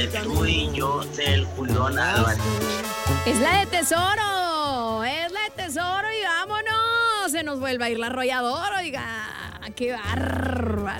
Tú y yo del Julón Álvarez. Es la de Tesoro. Es la de Tesoro y vámonos. Se nos vuelve a ir la arrolladora, oiga. Qué bárbaro.